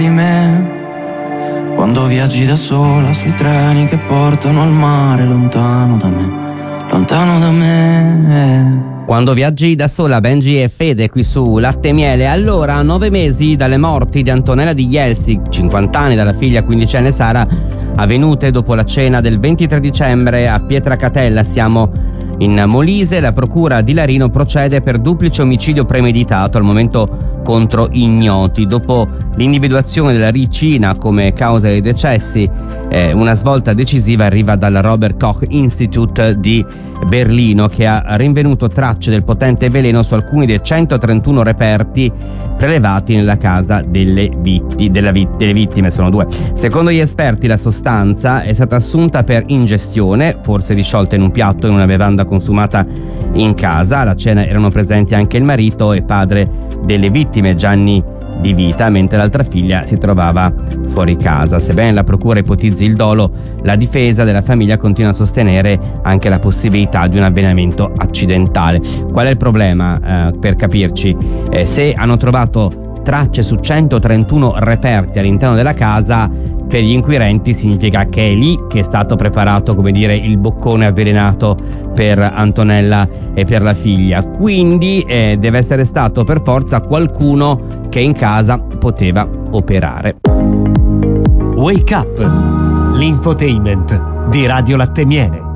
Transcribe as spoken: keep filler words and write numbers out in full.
di me. Quando viaggi da sola sui treni che portano al mare, lontano da me, lontano da me. Quando viaggi da sola, Benji e Fede qui su Latte e Miele. Allora, a nove mesi dalle morti di Antonella Di Jelsi, cinquanta anni dalla figlia quindicenne Sara, avvenute dopo la cena del ventitré dicembre a Pietracatella, siamo in Molise. La procura di Larino procede per duplice omicidio premeditato, al momento contro ignoti. Dopo l'individuazione della ricina come causa dei decessi, eh, una svolta decisiva arriva dal Robert Koch Institute di Berlino, che ha rinvenuto tracce del potente veleno su alcuni dei centotrentuno reperti prelevati nella casa delle, vitti, della vi, delle vittime. Sono due. Secondo gli esperti, la sostanza è stata assunta per ingestione, forse disciolta in un piatto in una bevanda consumata in casa. Alla cena erano presenti anche il marito e padre delle vittime, Gianni Di Vita, mentre l'altra figlia si trovava fuori casa. Sebbene la procura ipotizzi il dolo, la difesa della famiglia continua a sostenere anche la possibilità di un avvelenamento accidentale. Qual è il problema? Eh, per capirci, eh, se hanno trovato tracce su centotrentuno reperti all'interno della casa, per gli inquirenti significa che è lì che è stato preparato, come dire, il boccone avvelenato per Antonella e per la figlia. Quindi eh, deve essere stato per forza qualcuno che in casa poteva operare. Wake Up, l'infotainment di Radio Latte e Miele.